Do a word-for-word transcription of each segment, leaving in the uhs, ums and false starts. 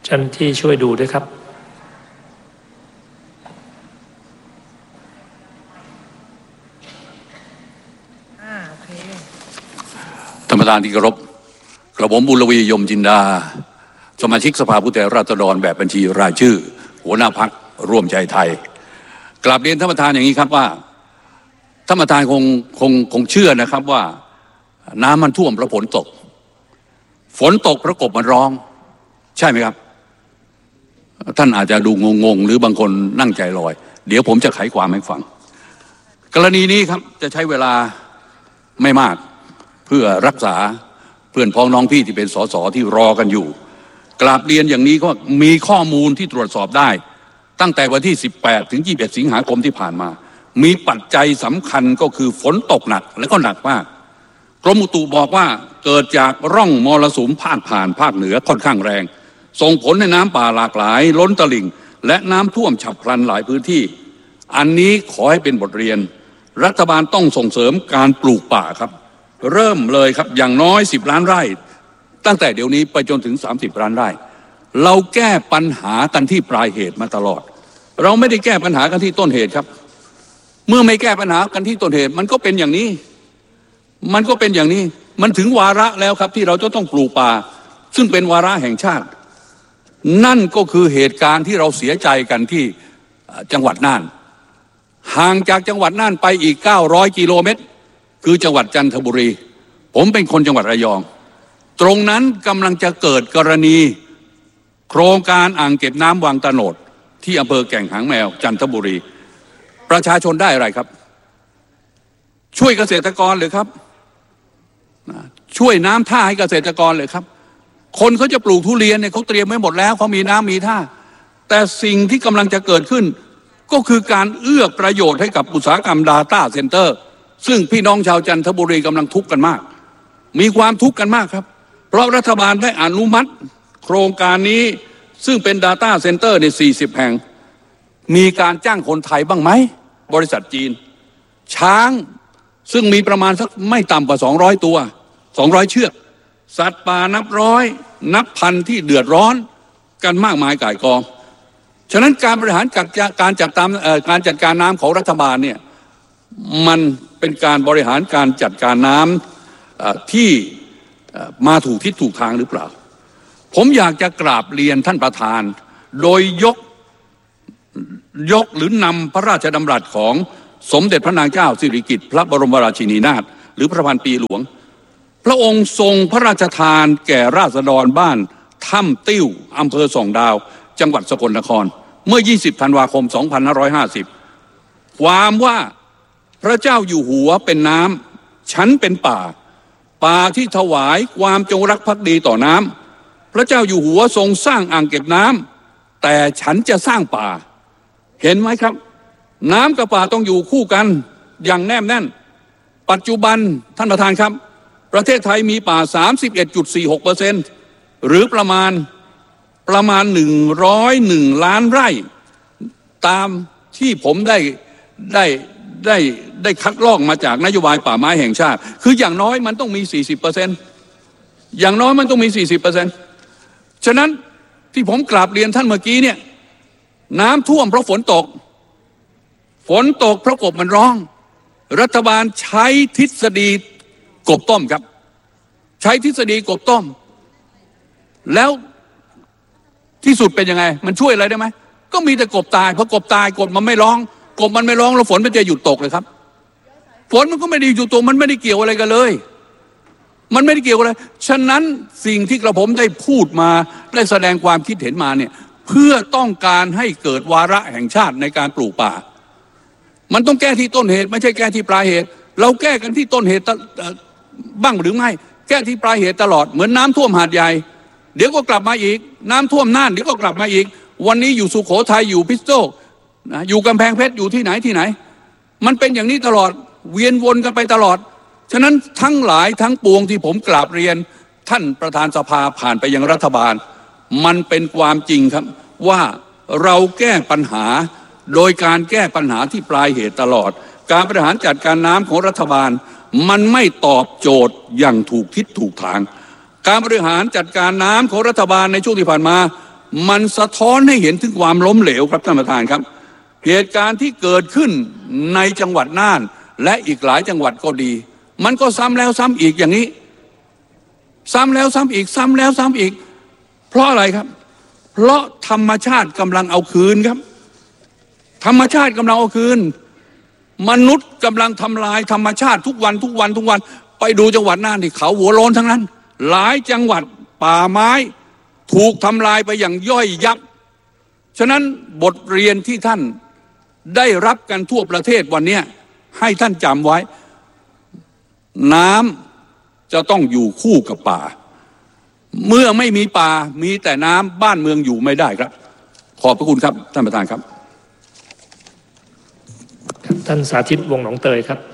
เจ้าหน้าที่ช่วยดูด้วยครับท่านประธานที่เคารพกระผมบุญลวียมจินดาสมาชิกสภาผู้แทนราษฎรแบบบัญชีรายชื่อหัวหน้าพรรคร่วมใจไทยกราบเรียนท่านประธานอย่างนี้ครับว่าท่านประธานคงคงคงเชื่อนะครับว่าน้ำมันท่วมเพราะฝนตกฝนตกเพราะกบมันร้องใช่ไหมครับท่านอาจจะดูงงๆหรือบางคนนั่งใจลอยเดี๋ยวผมจะไขความให้ฟังกรณีนี้ครับจะใช้เวลาไม่มากเพื่อรักษาเพื่อนพ้องน้องพี่ที่เป็นสสที่รอกันอยู่กราบเรียนอย่างนี้ก็มีข้อมูลที่ตรวจสอบได้ตั้งแต่วันที่สิบแปดถึงยี่สิบเอ็ดสิงหาคมที่ผ่านมามีปัจจัยสำคัญก็คือฝนตกหนักและก็หนักมากกรมอุตุบอกว่าเกิดจากร่องมรสุมพาดผ่านภาคเหนือค่อนข้างแรงส่งผลให้น้ำป่าหลากหลายล้นตลิ่งและน้ำท่วมฉับพลันหลายพื้นที่อันนี้ขอให้เป็นบทเรียนรัฐบาลต้องส่งเสริมการปลูกป่าครับเริ่มเลยครับอย่างน้อยสิบล้านไร่ตั้งแต่เดี๋ยวนี้ไปจนถึงสามสิบล้านไร่เราแก้ปัญหากันที่ปลายเหตุมาตลอดเราไม่ได้แก้ปัญหากันที่ต้นเหตุครับเมื่อไม่แก้ปัญหากันที่ต้นเหตุมันก็เป็นอย่างนี้มันก็เป็นอย่างนี้มันถึงวาระแล้วครับที่เราจะต้องปลูกป่าซึ่งเป็นวาระแห่งชาตินั่นก็คือเหตุการณ์ที่เราเสียใจกันที่จังหวัดน่านห่างจากจังหวัดน่านไปอีกเก้าร้อยกิโลเมตรคือจังหวัดจันทบุรีผมเป็นคนจังหวัดระยองตรงนั้นกำลังจะเกิดกรณีโครงการอ่างเก็บน้ำวังตะโนดที่อำเภอแก่งหางแมวจันทบุรีประชาชนได้อะไรครับช่วยเกษตรกรเลยครับช่วยน้ำท่าให้เกษตรกรเลยครับคนเขาจะปลูกทุเรียนเนี่ยเขาเตรียมไว้หมดแล้วเขามีน้ำมีท่าแต่สิ่งที่กำลังจะเกิดขึ้นก็คือการเอื้อประโยชน์ให้กับอุตสาหกรรม Data Center ซึ่งพี่น้องชาวจันทบุรีกำลังทุกข์กันมากมีความทุกข์กันมากครับเพราะรัฐบาลได้อนุมัติโครงการนี้ซึ่งเป็น Data Center ในสี่สิบแห่งมีการจ้างคนไทยบ้างไหมบริษัทจีนช้างซึ่งมีประมาณสักไม่ต่ำกว่าสองร้อยตัวสองร้อยเชือกสัตว์ป่านับร้อยนับพันที่เดือดร้อนกันมากมายก่ายกองฉะนั้นการบริหารจัดการจัดตามการจัดการน้ำของรัฐบาลเนี่ยมันเป็นการบริหารการจัดการน้ำที่มาถูกทิศถูกทางหรือเปล่าผมอยากจะกราบเรียนท่านประธานโดยยกยกหรือนำพระราชดำรัสของสมเด็จพระนางเจ้าสิริกิติ์พระบรมราชินีนาถหรือพระพันปีหลวงพระองค์ทรงพระราชทานแก่ราษฎรบ้านถ้ำติ้วอำเภอส่องดาวจังหวัดสกลนครเมื่อยี่สิบธันวาคมสองพันห้าร้อยห้าสิบความว่าพระเจ้าอยู่หัวเป็นน้ำฉันเป็นป่าป่าที่ถวายความจงรักภักดีต่อน้ำพระเจ้าอยู่หัวทรงสร้างอ่างเก็บน้ำแต่ฉันจะสร้างป่าเห็นไหมครับน้ำกับป่าต้องอยู่คู่กันอย่างแนบแน่นปัจจุบันท่านประธานครับประเทศไทยมีป่า สามสิบเอ็ดจุดสี่หกเปอร์เซ็นต์ หรือประมาณประมาณหนึ่งร้อยเอ็ดล้านไร่ตามที่ผมได้ได้ได้ได้คัดลอกมาจากนโยบายป่าไม้แห่งชาติคืออย่างน้อยมันต้องมี สี่สิบเปอร์เซ็นต์ อย่างน้อยมันต้องมี สี่สิบเปอร์เซ็นต์ ฉะนั้นที่ผมกราบเรียนท่านเมื่อกี้เนี่ยน้ำท่วมเพราะฝนตกฝนตกเพราะกบมันร้องรัฐบาลใช้ทฤษฎีกบต้มครับใช้ทฤษฎีกบต้มแล้วที่สุดเป็นยังไงมันช่วยอะไรได้ไหมก็มีแต่กบตายเพราะกบตายกบมันไม่ร้องกบมันไม่ร้องแล้วฝนมันจะหยุดตกเลยครับฝนมันก็ไม่ได้หยุดตกมันไม่ได้เกี่ยวอะไรกันเลยมันไม่ได้เกี่ยวอะไรฉะนั้นสิ่งที่กระผมได้พูดมาได้แสดงความคิดเห็นมาเนี่ยเพื่อต้องการให้เกิดวาระแห่งชาติในการปลูกป่ามันต้องแก้ที่ต้นเหตุไม่ใช่แก้ที่ปลายเหตุเราแก้กันที่ต้นเหตุบ้างหรือไม่แก้ที่ปลายเหตุตลอดเหมือนน้ำท่วมหาดใหญ่เดี๋ยวก็กลับมาอีกน้ำท่วมน่านเดี๋ยวก็กลับมาอีกวันนี้อยู่สุโขทัยอยู่พิษณุโลกอยู่กำแพงเพชรอยู่ที่ไหนที่ไหนมันเป็นอย่างนี้ตลอดเวียนวนกันไปตลอดฉะนั้นทั้งหลายทั้งปวงที่ผมกราบเรียนท่านประธานสภาผ่านไปยังรัฐบาลมันเป็นความจริงครับว่าเราแก้ปัญหาโดยการแก้ปัญหาที่ปลายเหตุตลอดการบริหารจัดการน้ำของรัฐบาลมันไม่ตอบโจทย์อย่างถูกทิศถูกทางการบริหารจัดการน้ำของรัฐบาลในช่วงที่ผ่านมามันสะท้อนให้เห็นถึงความล้มเหลวครับท่านประธานครับเหตุการณ์ที่เกิดขึ้นในจังหวัดน่านและอีกหลายจังหวัดก็ดีมันก็ซ้ำแล้วซ้ำอีกอย่างนี้ซ้ำแล้วซ้ำอีกซ้ำแล้วซ้ำอีกเพราะอะไรครับเพราะธรรมชาติกำลังเอาคืนครับธรรมชาติกำลังเอาคืนมนุษย์กำลังทำลายธรรมชาติทุกวันทุกวันทุกวันไปดูจังหวัดน่านที่เขาหัวโล้นทั้งนั้นหลายจังหวัดป่าไม้ถูกทำลายไปอย่างย่อยยับฉะนั้นบทเรียนที่ท่านได้รับกันทั่วประเทศวันนี้ให้ท่านจำไว้น้ำจะต้องอยู่คู่กับป่าเมื่อไม่มีป่ามีแต่น้ำบ้านเมืองอยู่ไม่ได้ครับขอบพระคุณครับท่านประธานครับท่านสาธิตวงศ์หนองเตยครับ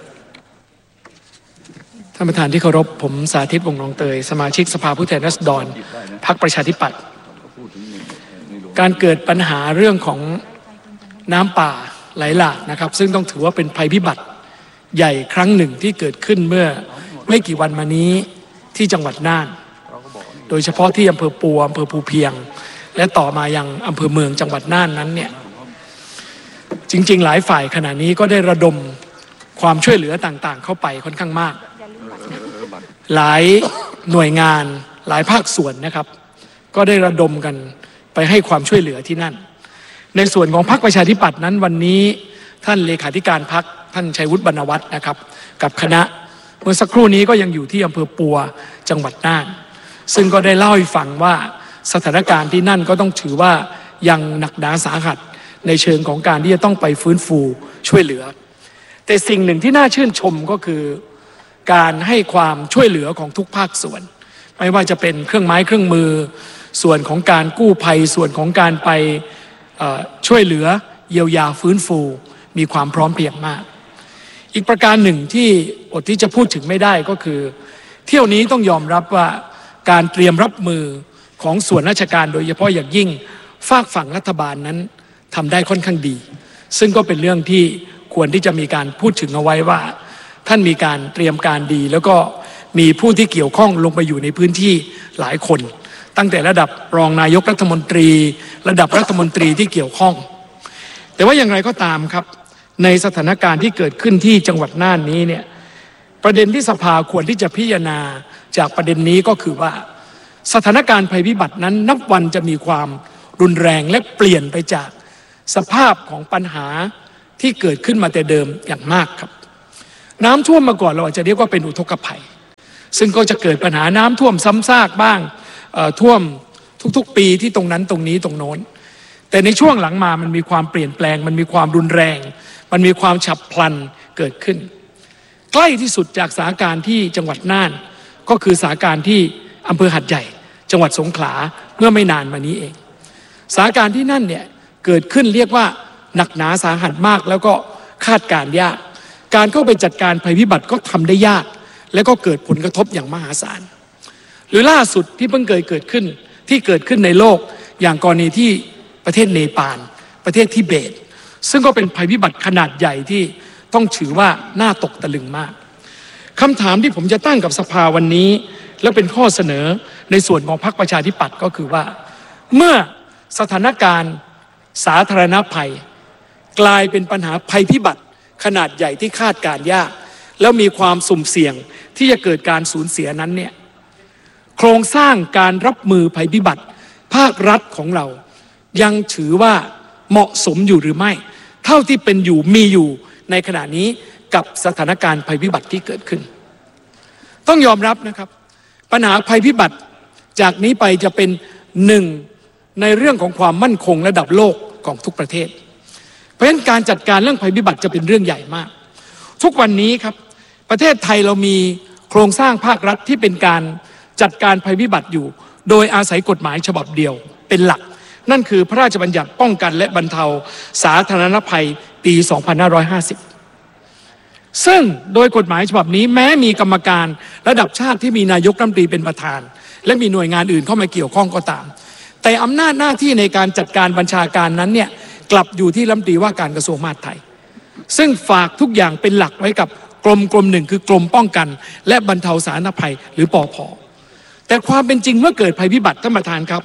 ท่านประธานที่เคารพผมสาธิตวงศ์หนองเตยสมาชิกสภาผู้แทนราษฎรพรรคประชาธิปัตย์การเกิดปัญหาเรื่องของน้ำป่าไหลหลากนะครับซึ่งต้องถือว่าเป็นภัยพิบัติใหญ่ครั้งหนึ่งที่เกิดขึ้นเมื่อไม่กี่วันมานี้ที่จังหวัดน่านโดยเฉพาะที่อำเภอปัวอำเภอภูเพียงและต่อมายังอำเภอเมืองจังหวัดน่านนั้นเนี่ยจริงๆหลายฝ่ายขณะนี้ก็ได้ระดมความช่วยเหลือต่างๆเข้าไปค่อนข้างมากหลายหน่วยงานหลายภาคส่วนนะครับก็ได้ระดมกันไปให้ความช่วยเหลือที่นั่นในส่วนของพรรคประชาธิปัตย์นั้นวันนี้ท่านเลขาธิการพรรคท่านชัยวุฒิบรรณวัฒน์นะครับกับคณะเมื่อสักครู่นี้ก็ยังอยู่ที่อำเภอปัวจังหวัดน่านซึ่งก็ได้เล่าให้ฟังว่าสถานการณ์ที่นั่นก็ต้องถือว่ายังหนักหนาสาหัสในเชิงของการที่จะต้องไปฟื้นฟูช่วยเหลือแต่สิ่งหนึ่งที่น่าชื่นชมก็คือการให้ความช่วยเหลือของทุกภาคส่วนไม่ว่าจะเป็นเครื่องไม้เครื่องมือส่วนของการกู้ภัยส่วนของการไปช่วยเหลือเยียวยาฟื้นฟูมีความพร้อมเพรียงมากอีกประการหนึ่งที่อดที่จะพูดถึงไม่ได้ก็คือเที่ยวนี้ต้องยอมรับว่าการเตรียมรับมือของส่วนราชการโดยเฉพาะอย่างยิ่งฝากฝั่งรัฐบาลนั้นทำได้ค่อนข้างดีซึ่งก็เป็นเรื่องที่ควรที่จะมีการพูดถึงเอาไว้ว่าท่านมีการเตรียมการดีแล้วก็มีผู้ที่เกี่ยวข้องลงไปอยู่ในพื้นที่หลายคนตั้งแต่ระดับรองนายกรัฐมนตรีระดับรัฐมนตรีที่เกี่ยวข้องแต่ว่าอย่างไรก็ตามครับในสถานการณ์ที่เกิดขึ้นที่จังหวัดน่านนี้เนี่ยประเด็นที่สภาควรที่จะพิจารณาจากประเด็นนี้ก็คือว่าสถานการณ์ภัยพิบัตินั้นนับวันจะมีความรุนแรงและเปลี่ยนไปจากสภาพของปัญหาที่เกิดขึ้นมาแต่เดิมอย่างมากครับน้ำท่วมมาก่อนเราอาจจะเรียกว่าเป็นอุทกภัยซึ่งก็จะเกิดปัญหาน้ำท่วมซ้ำซากบ้างท่วมทุกๆปีที่ตรงนั้นตรงนี้ตรงโน้นแต่ในช่วงหลังมามันมีความเปลี่ยนแปลงมันมีความรุนแรงมันมีความฉับพลันเกิดขึ้นใกล้ที่สุดจากสถานการณ์ที่จังหวัดน่านก็คือสถานการณ์ที่อำเภอหัดใหญ่จังหวัดสงขลาเมื่อไม่นานมานี้เองสถานการณ์ที่นั่นเนี่ยเกิดขึ้นเรียกว่าหนักหนาสาหัสมากแล้วก็คาดการณ์ยากการเข้าไปจัดการภัยพิบัติก็ทำได้ยากและก็เกิดผลกระทบอย่างมหาศาลหรือล่าสุดที่เพิ่งเคยเกิดขึ้นที่เกิดขึ้นในโลกอย่างกรณีที่ประเทศเนปาลประเทศทิเบตซึ่งก็เป็นภัยพิบัติขนาดใหญ่ที่ต้องถือว่าน่าตกตะลึงมากคำถามที่ผมจะตั้งกับสภาวันนี้และเป็นข้อเสนอในส่วนของพรรคประชาธิปัตย์ก็คือว่าเมื่อสถานการณ์สาธารณภัยกลายเป็นปัญหาภัยพิบัติขนาดใหญ่ที่คาดการณ์ยากแล้วมีความสุ่มเสี่ยงที่จะเกิดการสูญเสียนั้นเนี่ยโครงสร้างการรับมือภัยพิบัติภาครัฐของเรายังถือว่าเหมาะสมอยู่หรือไม่เท่าที่เป็นอยู่มีอยู่ในขณะนี้กับสถานการณ์ภัยพิบัติที่เกิดขึ้นต้องยอมรับนะครับปัญหาภัยพิบัติจากนี้ไปจะเป็นหนึ่งในเรื่องของความมั่นคงระดับโลกของทุกประเทศเพราะฉะนั้นการจัดการเรื่องภัยพิบัติจะเป็นเรื่องใหญ่มากทุกวันนี้ครับประเทศไทยเรามีโครงสร้างภาครัฐที่เป็นการจัดการภัยพิบัติอยู่โดยอาศัยกฎหมายฉบับเดียวเป็นหลักนั่นคือพระราชบัญญัติป้องกันและบรรเทาสาธารณภัยปีสองพันห้าร้อยห้าสิบซึ่งโดยกฎหมายฉบับนี้แม้มีกรรมการระดับชาติที่มีนายกรัฐมนตรีเป็นประธานและมีหน่วยงานอื่นเข้ามาเกี่ยวข้องก็ตามแต่อำนาจหน้าที่ในการจัดการบัญชาการนั้นเนี่ยกลับอยู่ที่รัฐมนตรีว่าการกระทรวงมหาดไทยซึ่งฝากทุกอย่างเป็นหลักไว้กับกรมกรมหนึ่งคือกรมป้องกันและบรรเทาสาธารณภัยหรือปภ.แต่ความเป็นจริงเมื่อเกิดภัยพิบัติท่านประธานครับ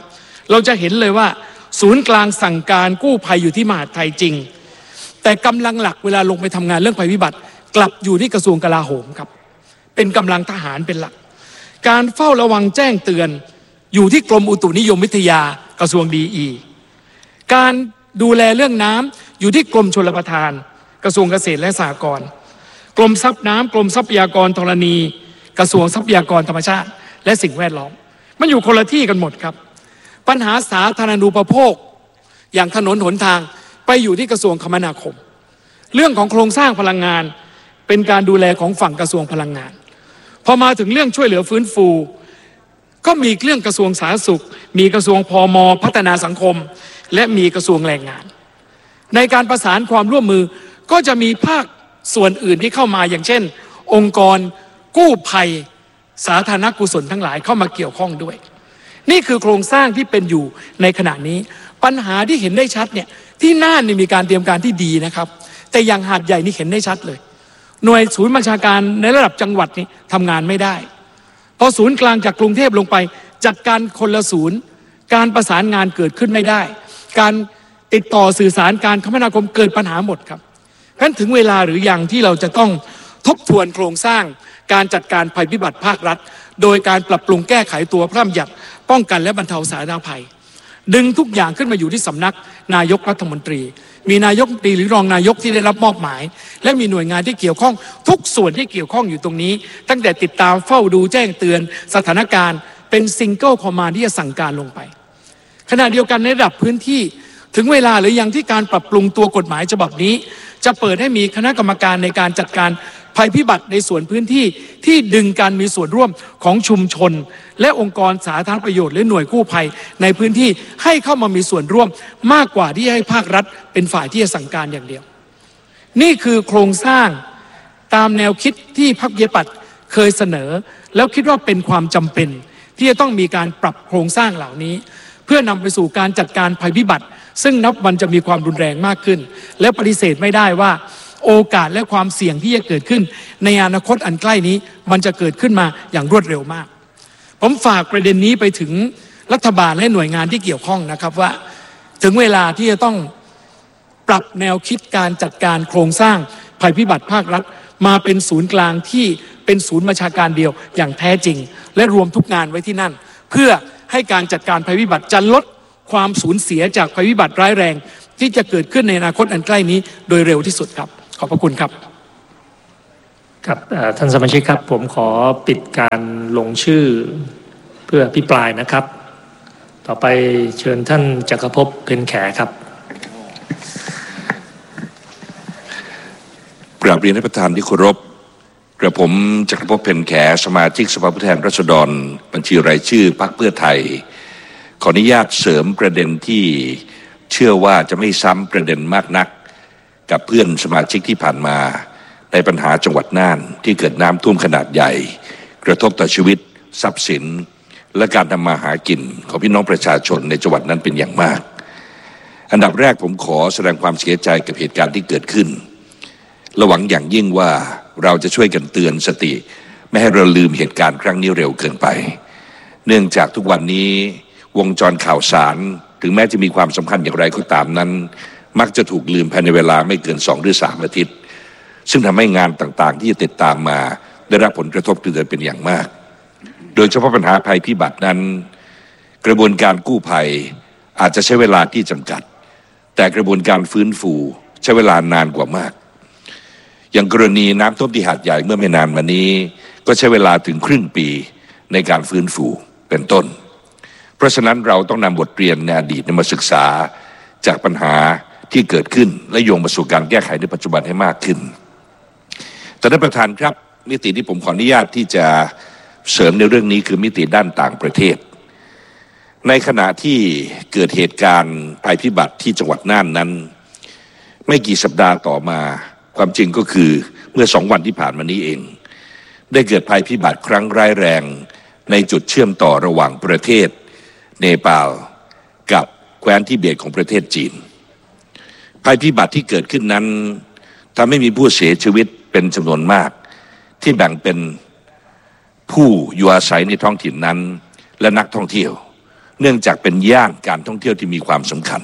เราจะเห็นเลยว่าศูนย์กลางสั่งการกู้ภัยอยู่ที่มหาดไทยจริงแต่กำลังหลักเวลาลงไปทำงานเรื่องภัยพิบัติกลับอยู่ที่กระทรวงกลาโหมครับเป็นกำลังทหารเป็นหลักการเฝ้าระวังแจ้งเตือนอยู่ที่กรมอุตุนิยมวิทยากระทรวงดีอีการดูแลเรื่องน้ำอยู่ที่กรมชลประทานกระทรวงเกษตรและสหกรณ์กรมทรัพย์น้ำกรมทรัพยากรธรณีกระทรวงทรัพยากรธรรมชาติและสิ่งแวดล้อมมันอยู่คนละที่กันหมดครับปัญหาสาธารณูปโภคอย่างถนนหนทางไปอยู่ที่กระทรวงคมนาคมเรื่องของโครงสร้างพลังงานเป็นการดูแลของฝั่งกระทรวงพลังงานพอมาถึงเรื่องช่วยเหลือฟื้นฟูก็มีเรื่องกระทรวงสาธารณสุขมีกระทรวงพม.พัฒนาสังคมและมีกระทรวงแรงงานในการประสานความร่วมมือก็จะมีภาคส่วนอื่นที่เข้ามาอย่างเช่นองค์กรกู้ภัยสาธารณกุศลทั้งหลายเข้ามาเกี่ยวข้องด้วยนี่คือโครงสร้างที่เป็นอยู่ในขณะนี้ปัญหาที่เห็นได้ชัดเนี่ยที่น่านนี่มีการเตรียมการที่ดีนะครับแต่อย่างหาดใหญ่นี่เห็นได้ชัดเลยหน่วยศูนย์บัญชาการในระดับจังหวัดนี่ทำงานไม่ได้พอศูนย์กลางจากกรุงเทพลงไปจัดการคนละศูนย์การประสานงานเกิดขึ้นไม่ได้การติดต่อสื่อสารการคมนาคมเกิดปัญหาหมดครับงั้นถึงเวลาหรือยังที่เราจะต้องทบทวนโครงสร้างการจัดการภัยพิบัติภาครัฐโดยการปรับปรุงแก้ไขตัวพระราชบัญญัติป้องกันและบรรเทาสาธารณภัยดึงทุกอย่างขึ้นมาอยู่ที่สำนักนายกรัฐมนตรีมีนายกรัฐมนตรีหรือรองนายกที่ได้รับมอบหมายและมีหน่วยงานที่เกี่ยวข้องทุกส่วนที่เกี่ยวข้องอยู่ตรงนี้ตั้งแต่ติดตามเฝ้าดูแจ้งเตือนสถานการณ์เป็นซิงเกิลคอมมานด์ที่จะสั่งการลงไปขณะเดียวกันในระดับพื้นที่ถึงเวลาหรือยังที่การปรับปรุงตัวกฎหมายฉบับนี้จะเปิดให้มีคณะกรรมการในการจัดการภัยพิบัติในส่วนพื้นที่ที่ดึงการมีส่วนร่วมของชุมชนและองค์กรสาธารณประโยชน์หรือหน่วยกู้ภัยในพื้นที่ให้เข้ามามีส่วนร่วมมากกว่าที่ให้ภาครัฐเป็นฝ่ายที่จะสั่งการอย่างเดียวนี่คือโครงสร้างตามแนวคิดที่พรรคประชาธิปัตย์เคยเสนอแล้วคิดว่าเป็นความจำเป็นที่จะต้องมีการปรับโครงสร้างเหล่านี้เพื่อนำไปสู่การจัดการภัยพิบัติซึ่งนับวันจะมีความรุนแรงมากขึ้นและปฏิเสธไม่ได้ว่าโอกาสและความเสี่ยงที่จะเกิดขึ้นในอนาคตอันใกล้นี้มันจะเกิดขึ้นมาอย่างรวดเร็วมากผมฝากประเด็นนี้ไปถึงรัฐบาลและหน่วยงานที่เกี่ยวข้องนะครับว่าถึงเวลาที่จะต้องปรับแนวคิดการจัดการโครงสร้างภัยพิบัติภาครัฐมาเป็นศูนย์กลางที่เป็นศูนย์บัญชาการเดียวอย่างแท้จริงและรวมทุกงานไว้ที่นั่นเพื่อให้การจัดการภัยพิบัติจะลดความสูญเสียจากภัยพิบัติร้ายแรงที่จะเกิดขึ้นในอนาคตอันใกล้นี้โดยเร็วที่สุดครับขอบพระคุณครับครับท่านสมาชิกครับผมขอปิดการลงชื่อเพื่ออภิปรายนะครับต่อไปเชิญท่านจักรภพเพ็ญแขครับกราบเรียนท่านประธานที่เคารพกระผมจักรภพเพ็ญแขสมาชิกสภาผู้แทนราษฎรบัญชีรายชื่อพรรคเพื่อไทยขออนุญาตเสริมประเด็นที่เชื่อว่าจะไม่ซ้ำประเด็นมากนักกับเพื่อนสมาชิกที่ผ่านมาในปัญหาจังหวัดน่านที่เกิดน้ำท่วมขนาดใหญ่กระทบต่อชีวิตทรัพย์สินและการทำมาหากินของพี่น้องประชาชนในจังหวัดนั้นเป็นอย่างมากอันดับแรกผมขอแสดงความเสียใจกับเหตุการณ์ที่เกิดขึ้นและหวังอย่างยิ่งว่าเราจะช่วยกันเตือนสติไม่ให้เราลืมเหตุการณ์ครั้งนี้เร็วเกินไปเนื่องจากทุกวันนี้วงจรข่าวสารถึงแม้จะมีความสำคัญอย่างไรก็ตามนั้นมักจะถูกลืมภายในเวลาไม่เกินสองหรือสามอาทิตย์ซึ่งทำให้งานต่างๆที่จะติดตามมาได้รับผลกระทบกระเทือนเป็นอย่างมากโดยเฉพาะปัญหาภัยพิบัตินั้นกระบวนการกู้ภัยอาจจะใช้เวลาที่จำกัดแต่กระบวนการฟื้นฟูใช้เวลานานกว่ามากอย่างกรณีน้ำท่วมที่หาดใหญ่เมื่อไม่นานมานี้ก็ใช้เวลาถึงครึ่งปีในการฟื้นฟูเป็นต้นเพราะฉะนั้นเราต้องนำบทเรียนในอดีตมาศึกษาจากปัญหาที่เกิดขึ้นและโยงมาสู่การแก้ไขในปัจจุบันให้มากขึ้นแต่ท่านประธานครับมิติที่ผมขออนุญาตที่จะเสริมในเรื่องนี้คือมิติด้านต่างประเทศในขณะที่เกิดเหตุการณ์ภัยพิบัติที่จังหวัดน่านนั้นไม่กี่สัปดาห์ต่อมาความจริงก็คือเมื่อสองวันที่ผ่านมานี้เองได้เกิดภัยพิบัติครั้งร้ายแรงในจุดเชื่อมต่อระหว่างประเทศเนปาลกับแคว้นทิเบตของประเทศจีนภัยพิบัติที่เกิดขึ้นนั้นทำให้มีผู้เสียชีวิตเป็นจำนวนมากที่แบ่งเป็นผู้อยู่อาศัยในท้องถิ่นนั้นและนักท่องเที่ยวเนื่องจากเป็นย่านการท่องเที่ยวที่มีความสำคัญ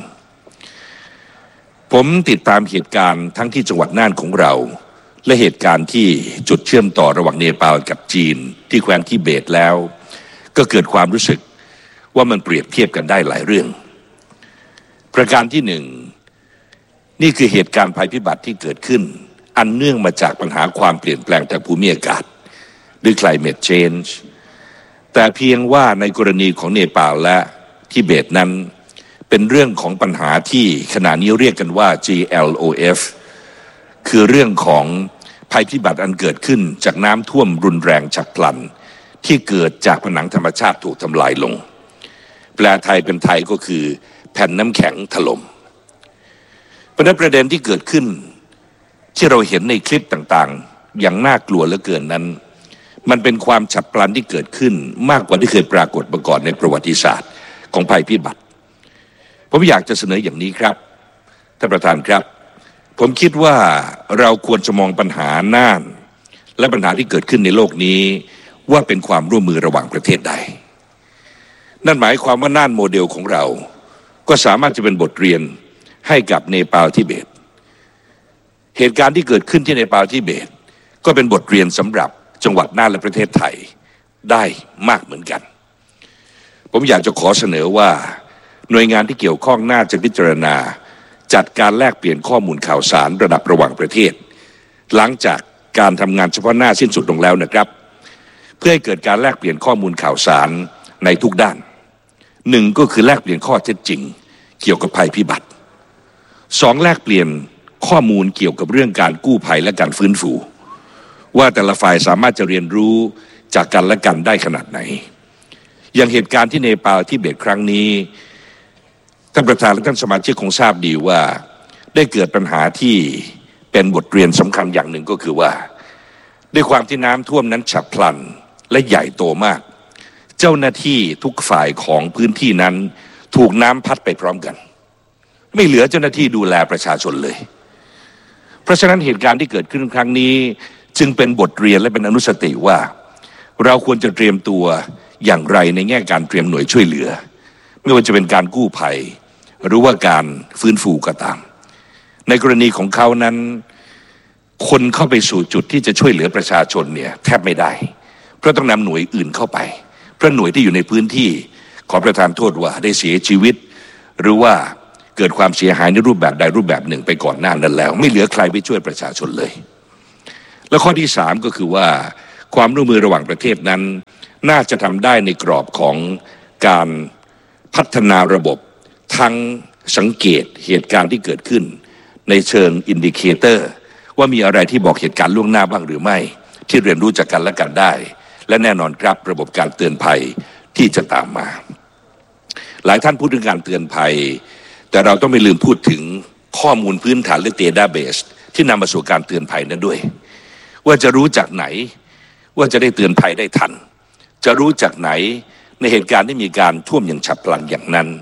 ผมติดตามเหตุการณ์ทั้งที่จังหวัดน่านของเราและเหตุการณ์ที่จุดเชื่อมต่อระหว่างเนปาลกับจีนที่แคว้นทิเบตแล้วก็เกิดความรู้สึกว่ามันเปรียบเทียบกันได้หลายเรื่องประการที่หนึ่งนี่คือเหตุการณ์ภัยพิบัติที่เกิดขึ้นอันเนื่องมาจากปัญหาความเปลี่ยนแปลงทางภูมิอากาศหรือ climate change แต่เพียงว่าในกรณีของเนปาลและทิเบตนั้นเป็นเรื่องของปัญหาที่ขณะนี้เรียกกันว่า จี แอล โอ เอฟ คือเรื่องของภัยพิบัติอันเกิดขึ้นจากน้ำท่วมรุนแรงฉับพลันที่เกิดจากผนังธรรมชาติถูกทำลายลงแปลไทยเป็นไทยก็คือแผ่นน้ำแข็งถล่มประเด็นประเด็นที่เกิดขึ้นที่เราเห็นในคลิปต่างๆอย่างน่ากลัวเหลือเกินนั้นมันเป็นความฉับพลันที่เกิดขึ้นมากกว่าที่เคยปรากฏมาก่อนในประวัติศาสตร์ของภัยพิบัติผมอยากจะเสนออย่างนี้ครับท่านประธานครับผมคิดว่าเราควรจะมองปัญหาน่านและปัญหาที่เกิดขึ้นในโลกนี้ว่าเป็นความร่วมมือระหว่างประเทศใดนั่นหมายความว่าน่านโมเดลของเราก็สามารถจะเป็นบทเรียนให้กับเนปาลทิเบตเหตุการณ์ที่เกิดขึ้นที่เนปาลทิเบตก็เป็นบทเรียนสำหรับจังหวัดน่านและประเทศไทยได้มากเหมือนกันผมอยากจะขอเสนอว่าหน่วยงานที่เกี่ยวข้องน่าจะพิจารณาจัดการแลกเปลี่ยนข้อมูลข่าวสารระดับระหว่างประเทศหลังจากการทำงานเฉพาะหน้าสิ้นสุดลงแล้วนะครับเพื่อให้เกิดการแลกเปลี่ยนข้อมูลข่าวสารในทุกด้านหนึ่งก็คือแลกเปลี่ยนข้อเท็จจริงเกี่ยวกับภัยพิบัติสองแลกเปลี่ยนข้อมูลเกี่ยวกับเรื่องการกู้ภัยและการฟื้นฟูว่าแต่ละฝ่ายสามารถจะเรียนรู้จากกันและกันได้ขนาดไหนอย่างเหตุการณ์ที่เนปาลทิเบตครั้งนี้ท่านประธานและท่านสมาชิกคงทราบดีว่าได้เกิดปัญหาที่เป็นบทเรียนสำคัญอย่างหนึ่งก็คือว่าด้วยความที่น้ำท่วมนั้นฉับพลันและใหญ่โตมากเจ้าหน้าที่ทุกฝ่ายของพื้นที่นั้นถูกน้ำพัดไปพร้อมกันไม่เหลือเจ้าหน้าที่ดูแลประชาชนเลยเพราะฉะนั้นเหตุการณ์ที่เกิดขึ้นครั้งนี้จึงเป็นบทเรียนและเป็นอนุสติว่าเราควรจะเตรียมตัวอย่างไรในแง่การเตรียมหน่วยช่วยเหลือไม่ว่าจะเป็นการกู้ภัยหรือว่าการฟื้นฟูก็ตามในกรณีของเขานั้นคนเข้าไปสู่จุดที่จะช่วยเหลือประชาชนเนี่ยแทบไม่ได้เพราะต้องนำหน่วยอื่นเข้าไปเพราะหน่วยที่อยู่ในพื้นที่ขอประทานโทษว่าได้เสียชีวิตหรือว่าเกิดความเสียหายในรูปแบบใดรูปแบบหนึ่งไปก่อนหน้านั้นแล้วไม่เหลือใครไปช่วยประชาชนเลยและข้อที่สามก็คือว่าความร่วมมือระหว่างประเทศนั้นน่าจะทำได้ในกรอบของการพัฒนาระบบทั้งสังเกตเหตุการณ์ที่เกิดขึ้นในเชิงอินดิเคเตอร์ว่ามีอะไรที่บอกเหตุการณ์ล่วงหน้าบ้างหรือไม่ที่เรียนรู้จากกันและกันได้และแน่นอนครับระบบการเตือนภัยที่จะตามมาหลายท่านพูดถึงการเตือนภัยแต่เราต้องไม่ลืมพูดถึงข้อมูลพื้นฐานหรือ database ที่นำมาสู่การเตือนภัยนั้นด้วยว่าจะรู้จากไหนว่าจะได้เตือนภัยได้ทันจะรู้จากไหนในเหตุการณ์ที่มีการท่วมอย่างฉับพลันอย่างนั้น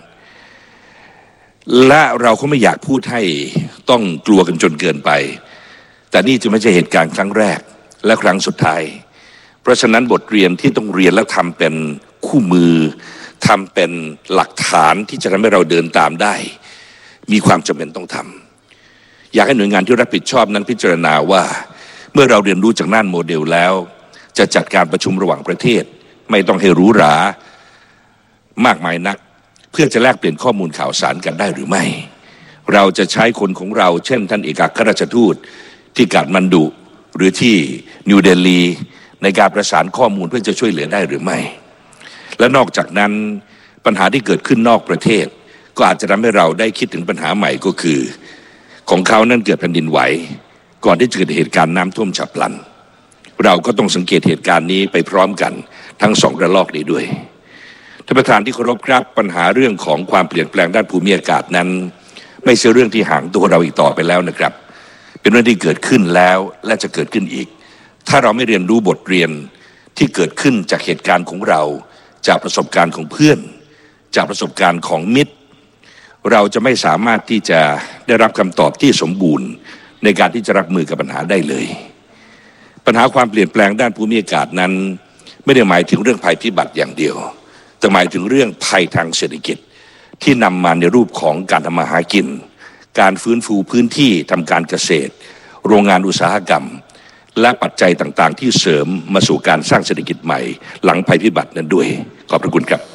และเราก็ไม่อยากพูดให้ต้องกลัวกันจนเกินไปแต่นี่จะไม่ใช่เหตุการณ์ครั้งแรกและครั้งสุดท้ายเพราะฉะนั้นบทเรียนที่ต้องเรียนและทำเป็นคู่มือทำเป็นหลักฐานที่จะทำให้เราเดินตามได้มีความจำเป็นต้องทำอยากให้หน่วยงานที่รับผิดชอบนั้นพิจารณาว่าเมื่อเราเรียนรู้จากน่านโมเดลแล้วจะจัดการประชุมระหว่างประเทศไม่ต้องให้หรูหรามากมายนักเพื่อจะแลกเปลี่ยนข้อมูลข่าวสารกันได้หรือไม่เราจะใช้คนของเราเช่นท่านเอกอัครราชทูตที่กาฐมันดุหรือที่นิวเดลีในการประสานข้อมูลเพื่อจะช่วยเหลือได้หรือไม่และนอกจากนั้นปัญหาที่เกิดขึ้นนอกประเทศก็อาจจะทำให้เราได้คิดถึงปัญหาใหม่ก็คือของเขานั้นเกิดแผ่นดินไหวก่อนที่จะเกิดเหตุการณ์น้ำท่วมฉับพลันเราก็ต้องสังเกตเหตุการณ์นี้ไปพร้อมกันทั้งสองระลอกนี้ด้วยท่านประธานที่เคารพครับปัญหาเรื่องของความเปลี่ยนแปลงด้านภูมิอากาศนั้นไม่ใช่เรื่องที่ห่างตัวเราอีกต่อไปแล้วนะครับเป็นเรื่องที่เกิดขึ้นแล้วและจะเกิดขึ้นอีกถ้าเราไม่เรียนรู้บทเรียนที่เกิดขึ้นจากเหตุการณ์ของเราจากประสบการณ์ของเพื่อนจากประสบการณ์ของมิตรเราจะไม่สามารถที่จะได้รับคำตอบที่สมบูรณ์ในการที่จะรับมือกับปัญหาได้เลยปัญหาความเปลี่ยนแปลงด้านภูมิอากาศนั้นไม่ได้หมายถึงเรื่องภัยพิบัติอย่างเดียวแต่หมายถึงเรื่องภัยทางเศรษฐกิจที่นำมาในรูปของการทำมาหากินการฟื้นฟูพื้นที่ทำการเกษตรโรงงานอุตสาหกรรมและปัจจัยต่างๆที่เสริมมาสู่การสร้างเศรษฐกิจใหม่หลังภัยพิบัตินั้นด้วยขอบพระคุณครับ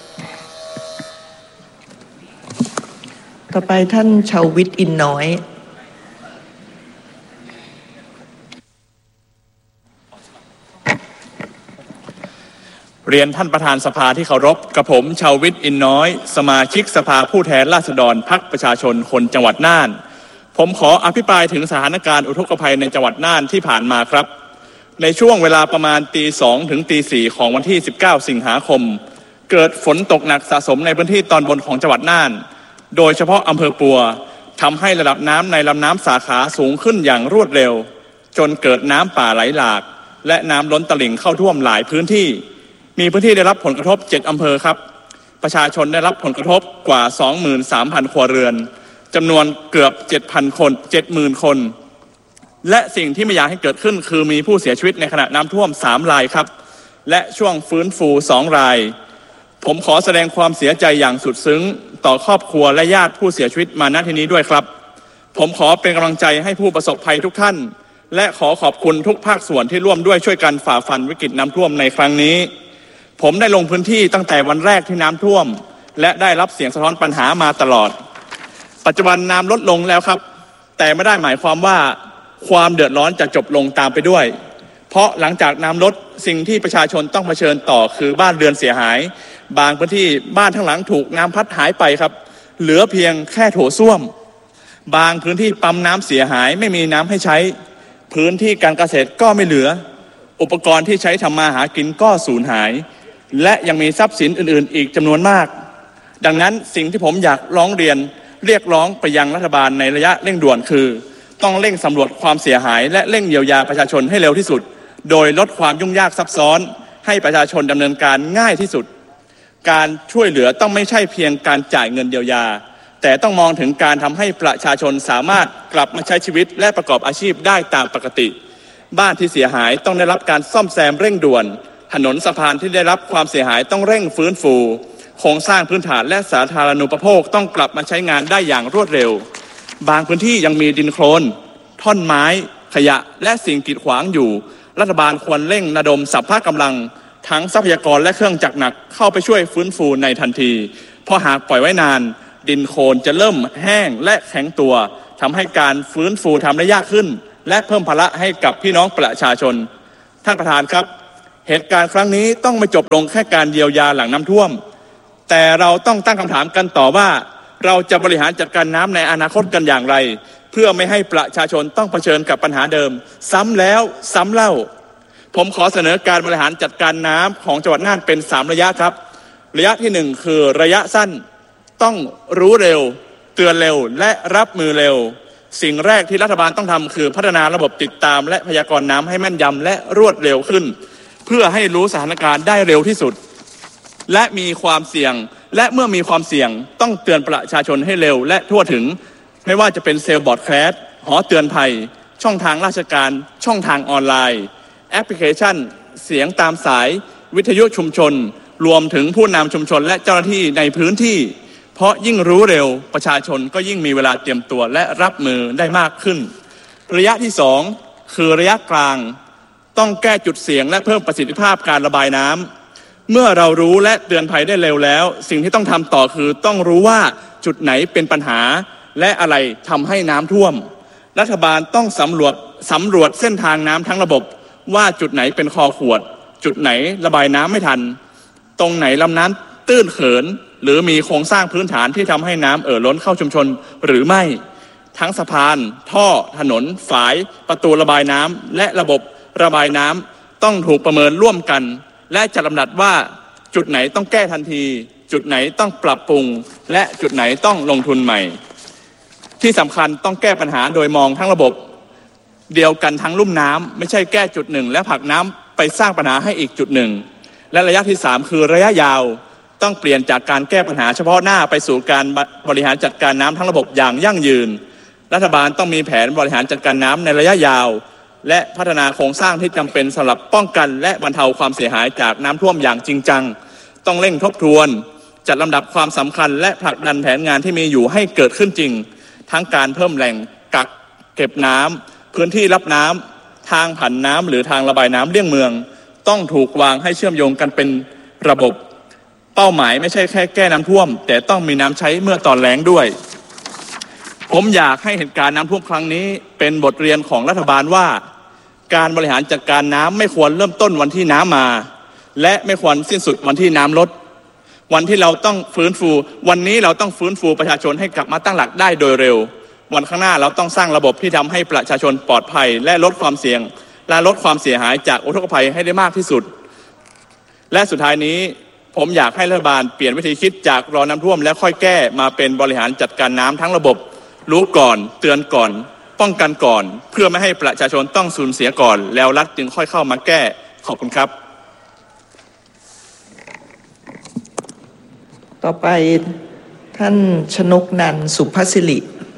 ต่อไปท่านชาววิทย์อินน้อยเรียนท่านประธานสภาที่เคารพกระผมชาววิทย์อินน้อยสมาชิกสภาผู้แทนราษฎรพรรคประชาชนคนจังหวัดน่านผมขออภิปรายถึงสถานการณ์อุทกภัยในจังหวัดน่านที่ผ่านมาครับในช่วงเวลาประมาณตีสองถึงตีสี่ของวันที่สิบเก้าสิงหาคมเกิดฝนตกหนักสะสมในพื้นที่ตอนบนของจังหวัดน่านโดยเฉพาะอำเภอปัวทำให้ระดับน้ำในลำน้ำสาขาสูงขึ้นอย่างรวดเร็วจนเกิดน้ำป่าไหลหลากและน้ำล้นตลิ่งเข้าท่วมหลายพื้นที่มีพื้นที่ได้รับผลกระทบเจ็ดอำเภอครับประชาชนได้รับผลกระทบกว่า สองหมื่นสามพัน ครัวเรือนจำนวนเกือบ เจ็ดพัน คน เจ็ดหมื่น คนและสิ่งที่ไม่อยากให้เกิดขึ้นคือมีผู้เสียชีวิตในขณะน้ำท่วมสามรายครับและช่วงฟื้นฟูสองรายผมขอแสดงความเสียใจอย่างสุดซึ้งต่อครอบครัวและญาติผู้เสียชีวิตมาณที่นี้ด้วยครับผมขอเป็นกำลังใจให้ผู้ประสบภัยทุกท่านและขอขอบคุณทุกภาคส่วนที่ร่วมด้วยช่วยกันฝ่าฟันวิกฤตน้ำท่วมในครั้งนี้ผมได้ลงพื้นที่ตั้งแต่วันแรกที่น้ำท่วมและได้รับเสียงสะท้อนปัญหามาตลอดปัจจุบันน้ำลดลงแล้วครับแต่ไม่ได้หมายความว่าความเดือดร้อนจะจบลงตามไปด้วยเพราะหลังจากน้ำลดสิ่งที่ประชาชนต้องเผชิญต่อคือบ้านเรือนเสียหายบางพื้นที่บ้านทั้งหลังถูกน้ำพัดหายไปครับเหลือเพียงแค่โถส้วมบางพื้นที่ปั๊มน้ำเสียหายไม่มีน้ำให้ใช้พื้นที่การเกษตรก็ไม่เหลืออุปกรณ์ที่ใช้ทำมาหากินก็สูญหายและยังมีทรัพย์สินอื่นๆอีกจำนวนมากดังนั้นสิ่งที่ผมอยากร้องเรียนเรียกร้องไปยังรัฐบาลในระยะเร่งด่วนคือต้องเร่งสำรวจความเสียหายและเร่งเยียวยาประชาชนให้เร็วที่สุดโดยลดความยุ่งยากซับซ้อนให้ประชาชนดำเนินการง่ายที่สุดการช่วยเหลือต้องไม่ใช่เพียงการจ่ายเงินเยียวยาแต่ต้องมองถึงการทำให้ประชาชนสามารถกลับมาใช้ชีวิตและประกอบอาชีพได้ตามปกติบ้านที่เสียหายต้องได้รับการซ่อมแซมเร่งด่วนถนนสะพานที่ได้รับความเสียหายต้องเร่งฟื้นฟูโครงสร้างพื้นฐานและสาธารณูปโภคต้องกลับมาใช้งานได้อย่างรวดเร็วบางพื้นที่ยังมีดินโคลนท่อนไม้ขยะและสิ่งกีดขวางอยู่รัฐบาลควรเร่งระดมสรรพกำลังทั้งทรัพยากรและเครื่องจักรหนักเข้าไปช่วยฟื้นฟูในทันทีเพราะหากปล่อยไว้นานดินโคลนจะเริ่มแห้งและแข็งตัวทำให้การฟื้นฟูทำได้ยากขึ้นและเพิ่มภาระให้กับพี่น้องประชาชนท่านประธานครับเหตุการณ์ครั้งนี้ต้องไม่จบลงแค่การเยียวยาหลังน้ำท่วมแต่เราต้องตั้งคำถามกันต่อว่าเราจะบริหารจัดการน้ำในอนาคตกันอย่างไรเพื่อไม่ให้ประชาชนต้องเผชิญกับปัญหาเดิมซ้ำแล้วซ้ำเล่าผมขอเสนอการบริหารจัดการน้ำของจังหวัดน่านเป็นสามระยะครับระยะที่หนึ่งคือระยะสั้นต้องรู้เร็วเตือนเร็วและรับมือเร็วสิ่งแรกที่รัฐบาลต้องทำคือพัฒนาระบบติดตามและพยากรณ์น้ำให้แม่นยำและรวดเร็วขึ้นเพื่อให้รู้สถานการณ์ได้เร็วที่สุดและมีความเสี่ยงและเมื่อมีความเสี่ยงต้องเตือนประชาชนให้เร็วและทั่วถึงไม่ว่าจะเป็นเซลล์บอร์ดแคสหอเตือนภัยช่องทางราชการช่องทางออนไลน์แอปพลิเคชันเสียงตามสายวิทยุชุมชนรวมถึงผู้นำชุมชนและเจ้าหน้าที่ในพื้นที่เพราะยิ่งรู้เร็วประชาชนก็ยิ่งมีเวลาเตรียมตัวและรับมือได้มากขึ้นระยะที่สองคือระยะกลางต้องแก้จุดเสี่ยงและเพิ่มประสิทธิภาพการระบายน้ำเมื่อเรารู้และเตือนภัยได้เร็วแล้วสิ่งที่ต้องทำต่อคือต้องรู้ว่าจุดไหนเป็นปัญหาและอะไรทำให้น้ำท่วมรัฐบาลต้องสำรวจสำรวจเส้นทางน้ำทั้งระบบว่าจุดไหนเป็นคอขวดจุดไหนระบายน้ำไม่ทันตรงไหนลำน้ำตื้นเขินหรือมีโครงสร้างพื้นฐานที่ทำให้น้ำเอ่อล้นเข้าชุมชนหรือไม่ทั้งสะพานท่อถนนฝายประตูระบายน้ำและระบบระบายน้ำต้องถูกประเมินร่วมกันและจัดลำดับว่าจุดไหนต้องแก้ทันทีจุดไหนต้องปรับปรุงและจุดไหนต้องลงทุนใหม่ที่สำคัญต้องแก้ปัญหาโดยมองทั้งระบบเดียวกันทั้งลุ่มน้ำไม่ใช่แก้จุดหนึ่งและผลักน้ำไปสร้างปัญหาให้อีกจุดหนึ่งและระยะที่สามคือระยะยาวต้องเปลี่ยนจากการแก้ปัญหาเฉพาะหน้าไปสู่การบริหารจัดการน้ำทั้งระบบอย่างยั่งยืนรัฐบาลต้องมีแผนบริหารจัดการน้ำในระยะยาวและพัฒนาโครงสร้างที่จำเป็นสำหรับป้องกันและบรรเทาความเสียหายจากน้ำท่วมอย่างจริงจังต้องเร่งทบทวนจัดลำดับความสำคัญและผลักดันแผนงานที่มีอยู่ให้เกิดขึ้นจริงทั้งการเพิ่มแหล่งกักเก็บน้ำพื้นที่รับน้ำทางผันน้ำหรือทางระบายน้ำเลี่ยงเมืองต้องถูกวางให้เชื่อมโยงกันเป็นระบบเป้าหมายไม่ใช่แค่แก้น้ำท่วมแต่ต้องมีน้ำใช้เมื่อตอนแล้งด้วยผมอยากให้เหตุการณ์น้ำท่วมครั้งนี้เป็นบทเรียนของรัฐบาลว่าการบริหารจัดการน้ำไม่ควรเริ่มต้นวันที่น้ำมาและไม่ควรสิ้นสุดวันที่น้ำลดวันที่เราต้องฟื้นฟูวันนี้เราต้องฟื้นฟูประชาชนให้กลับมาตั้งหลักได้โดยเร็ววันข้างหน้าเราต้องสร้างระบบที่ทำให้ประชาชนปลอดภัยและลดความเสี่ยงและลดความเสียหายจากอุทกภัยให้ได้มากที่สุดและสุดท้ายนี้ผมอยากให้รัฐบาลเปลี่ยนวิธีคิดจากรอน้ำท่วมแล้วค่อยแก้มาเป็นบริหารจัดการน้ำทั้งระบบรู้ก่อนเตือนก่อนป้องกันก่อนเพื่อไม่ให้ประชาชนต้องสูญเสียก่อนแล้วรัฐจึงค่อยเข้ามาแก้ขอบคุณครับต่อไปท่านชนกนันท์สุภศิริ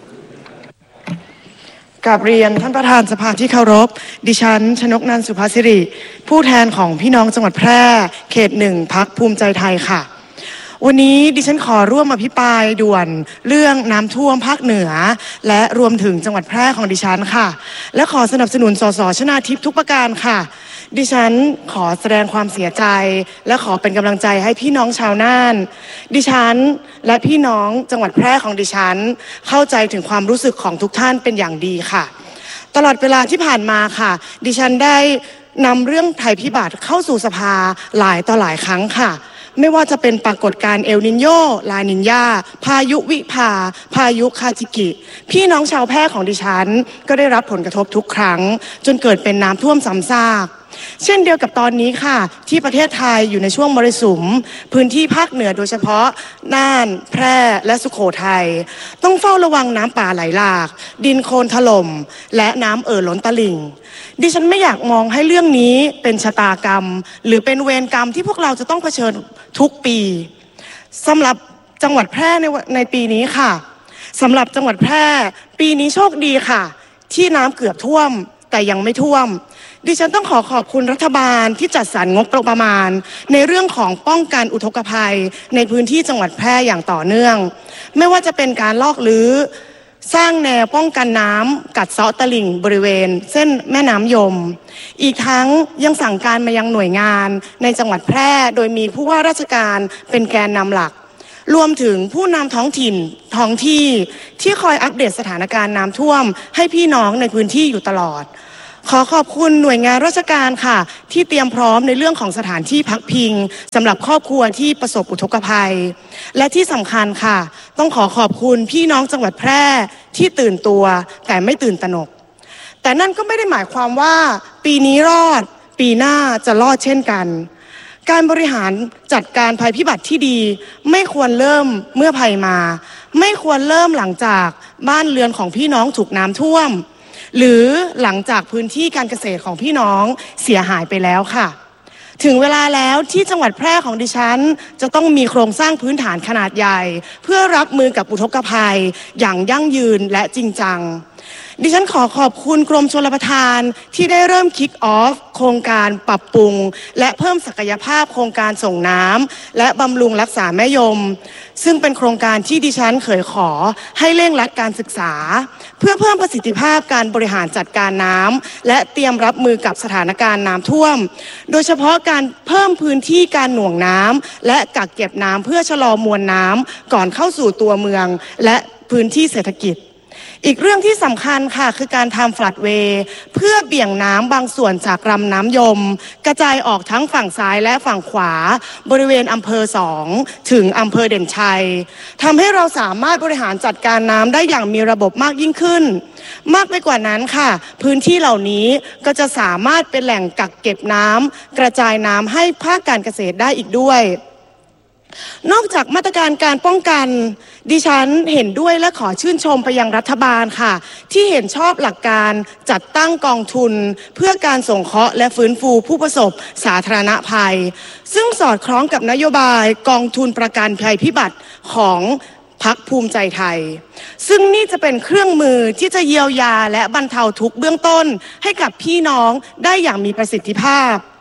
กราบเรียนท่านประธานสภาที่เคารพดิฉันชนกนันท์สุภศิริผู้แทนของพี่น้องจังหวัดแพร่เขตหนึ่งพรรคภูมิใจไทยค่ะวันนี้ดิฉันขอร่วมอภิปรายด่วนเรื่องน้ำท่วมภาคเหนือและรวมถึงจังหวัดแพร่ของดิฉันค่ะและขอสนับสนุนสสชนาทิพย์ทุกประการค่ะดิฉันขอแสดงความเสียใจและขอเป็นกำลังใจให้พี่น้องชาวน่านดิฉันและพี่น้องจังหวัดแพร่ของดิฉันเข้าใจถึงความรู้สึกของทุกท่านเป็นอย่างดีค่ะตลอดเวลาที่ผ่านมาค่ะดิฉันได้นำเรื่องภัยพิบัติเข้าสู่สภาหลายต่อหลายครั้งค่ะไม่ว่าจะเป็นปรากฏการณ์เอลนินโยลานินยาพายุวิภาพายุคาจิกิพี่น้องชาวแพร่ของดิฉันก็ได้รับผลกระทบทุกครั้งจนเกิดเป็นน้ำท่วมซ้ำซากเช่นเดียวกับตอนนี้ค่ะที่ประเทศไทยอยู่ในช่วงมรสุมพื้นที่ภาคเหนือโดยเฉพาะน่านแพร่และสุโขทัยต้องเฝ้าระวังน้ำป่าไหลหลากดินโคลนถล่มและน้ำเอ่อล้นตลิ่งดิฉันไม่อยากมองให้เรื่องนี้เป็นชะตากรรมหรือเป็นเวรกรรมที่พวกเราจะต้องเผชิญทุกปีสำหรับจังหวัดแพร่ในในปีนี้ค่ะสำหรับจังหวัดแพร่ปีนี้โชคดีค่ะที่น้ำเกือบท่วมแต่ยังไม่ท่วมดิฉันต้องขอขอบคุณรัฐบาลที่จัดสรรงบประมาณในเรื่องของป้องกันอุทกภัยในพื้นที่จังหวัดแพร่อย่างต่อเนื่องไม่ว่าจะเป็นการลอกลื้อสร้างแนวป้องกันน้ำกัดเซาะตลิ่งบริเวณเส้นแม่น้ำยมอีกทั้งยังสั่งการมายังหน่วยงานในจังหวัดแพร่โดยมีผู้ว่าราชการเป็นแกนนำหลักรวมถึงผู้นำท้องถิ่นท้องที่ที่คอยอัปเดตสถานการณ์น้ำท่วมให้พี่น้องในพื้นที่อยู่ตลอดขอขอบคุณหน่วยงานราชการค่ะที่เตรียมพร้อมในเรื่องของสถานที่พักพิงสำหรับครอบครัวที่ประสบอุทกภัยและที่สำคัญค่ะต้องขอขอบคุณพี่น้องจังหวัดแพร่ที่ตื่นตัวแต่ไม่ตื่นตระหนกแต่นั่นก็ไม่ได้หมายความว่าปีนี้รอดปีหน้าจะรอดเช่นกันการบริหารจัดการภัยพิบัติที่ดีไม่ควรเริ่มเมื่อภัยมาไม่ควรเริ่มหลังจากบ้านเรือนของพี่น้องถูกน้ำท่วมหรือหลังจากพื้นที่การเกษตรของพี่น้องเสียหายไปแล้วค่ะถึงเวลาแล้วที่จังหวัดแพร่ของดิฉันจะต้องมีโครงสร้างพื้นฐานขนาดใหญ่เพื่อรับมือกับอุทกภัยอย่างยั่งยืนและจริงจังดิฉันขอขอบคุณกรมชลประทานที่ได้เริ่มคิกออฟโครงการปรับปรุงและเพิ่มศักยภาพโครงการส่งน้ำและบำรุงรักษาแม่ยมซึ่งเป็นโครงการที่ดิฉันเคยขอให้เร่งรัดการศึกษาเพื่อเพิ่มประสิทธิภาพการบริหารจัดการน้ำและเตรียมรับมือกับสถานการณ์น้ำท่วมโดยเฉพาะการเพิ่มพื้นที่การหน่วงน้ำและกักเก็บน้ำเพื่อชะลอมวลน้ำก่อนเข้าสู่ตัวเมืองและพื้นที่เศรษฐกิจอีกเรื่องที่สำคัญค่ะคือการทำฟลัดเวย์เพื่อเบี่ยงน้ำบางส่วนจากลำน้ำยมกระจายออกทั้งฝั่งซ้ายและฝั่งขวาบริเวณอำเภอสองถึงอำเภอเด่นชัยทำให้เราสามารถบริหารจัดการน้ำได้อย่างมีระบบมากยิ่งขึ้นมากไปกว่านั้นค่ะพื้นที่เหล่านี้ก็จะสามารถเป็นแหล่งกักเก็บน้ำกระจายน้ำให้ภาคการเกษตรได้อีกด้วยนอกจากมาตรการการป้องกันดิฉันเห็นด้วยและขอชื่นชมไปยังรัฐบาลค่ะที่เห็นชอบหลักการจัดตั้งกองทุนเพื่อการสงเคราะห์และฟื้นฟูผู้ประสบสาธารณภัยซึ่งสอดคล้องกับนโยบายกองทุนประกันภัยพิบัติของพรรคภูมิใจไทยซึ่งนี่จะเป็นเครื่องมือที่จะเยียวยาและบรรเทาทุกข์เบื้องต้นให้กับพี่น้องได้อย่างมีประสิทธิภาพ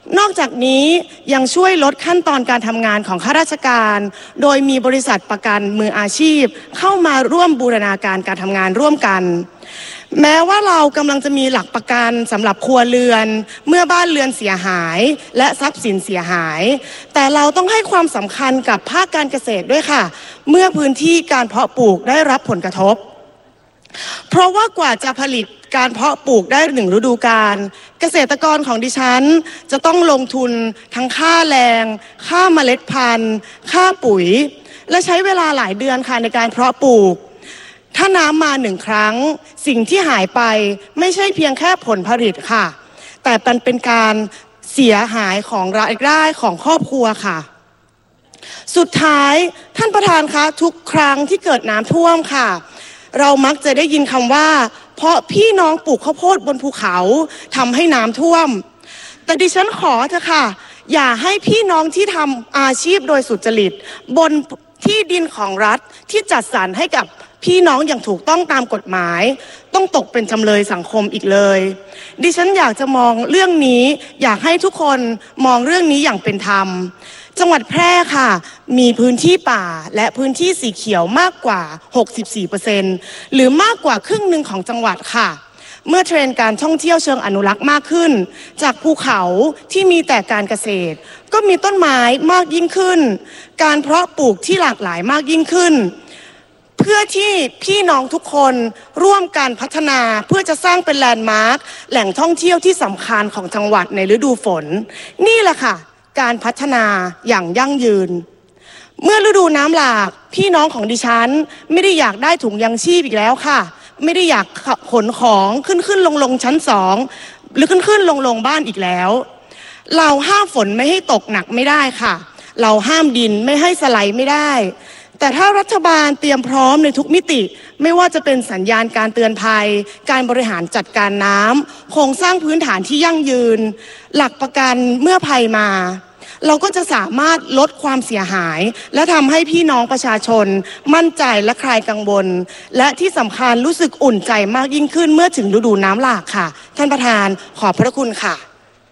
นอกจากนี้ยังช่วยลดขั้นตอนการทำงานของข้าราชการโดยมีบริษัทประกันมืออาชีพเข้ามาร่วมบูรณาการการทำงานร่วมกันแม้ว่าเรากำลังจะมีหลักประกันสำหรับครัวเรือนเมื่อบ้านเรือนเสียหายและทรัพย์สินเสียหายแต่เราต้องให้ความสำคัญกับภาคการเกษตรด้วยค่ะเมื่อพื้นที่การเพาะปลูกได้รับผลกระทบเพราะว่ากว่าจะผลิตการเพาะปลูกได้หนึ่งฤดูกาลเกษตรกรของดิฉันจะต้องลงทุนทั้งค่าแรงค่าเมล็ดพันธุ์ค่าปุ๋ยและใช้เวลาหลายเดือนค่ะในการเพาะปลูกถ้าน้ำมาหนึ่งครั้งสิ่งที่หายไปไม่ใช่เพียงแค่ผลผลิตค่ะแต่มันเป็นการเสียหายของรายได้ของครอบครัวค่ะสุดท้ายท่านประธานคะทุกครั้งที่เกิดน้ำท่วมค่ะเรามักจะได้ยินคำว่าเพราะพี่น้องปลูกข้าวโพดบนภูเขาทำให้น้ำท่วมแต่ดิฉันขอเถอะค่ะอย่าให้พี่น้องที่ทำอาชีพโดยสุจริตบนที่ดินของรัฐที่จัดสรรให้กับพี่น้องอย่างถูกต้องตามกฎหมายต้องตกเป็นจำเลยสังคมอีกเลยดิฉันอยากจะมองเรื่องนี้อยากให้ทุกคนมองเรื่องนี้อย่างเป็นธรรมจังหวัดแพร่ค่ะมีพื้นที่ป่าและพื้นที่สีเขียวมากกว่า หกสิบสี่เปอร์เซ็นต์ หรือมากกว่าครึ่งหนึ่งของจังหวัดค่ะเมื่อเทรนด์การท่องเที่ยวเชิงอนุรักษ์มากขึ้นจากภูเขาที่มีแต่การเกษตรก็มีต้นไม้มากยิ่งขึ้นการเพาะปลูกที่หลากหลายมากยิ่งขึ้นเพื่อที่พี่น้องทุกคนร่วมกันพัฒนาเพื่อจะสร้างเป็นแลนด์มาร์คแหล่งท่องเที่ยวที่สำคัญของจังหวัดในฤดูฝนนี่แหละค่ะการพัฒนาอย่างยั่งยืนเมื่อฤดูน้ำหลากพี่น้องของดิฉันไม่ได้อยากได้ถุงยังชีพอีกแล้วค่ะไม่ได้อยากขนของขึ้นขึ้นลงลงชั้นสองหรือขึ้นขึ้นลงลงบ้านอีกแล้วเราห้ามฝนไม่ให้ตกหนักไม่ได้ค่ะเราห้ามดินไม่ให้สไลด์ไม่ได้แต่ถ้ารัฐบาลเตรียมพร้อมในทุกมิติไม่ว่าจะเป็นสัญญาณการเตือนภัยการบริหารจัดการน้ำโครงสร้างพื้นฐานที่ยั่งยืนหลักประกันเมื่อภัยมาเราก็จะสามารถลดความเสียหายและทำให้พี่น้องประชาชนมั่นใจและคลายกังวลและที่สำคัญรู้สึกอุ่นใจมากยิ่งขึ้นเมื่อถึงฤดูน้ำหลากค่ะท่านประธานขอบพระคุณค่ะ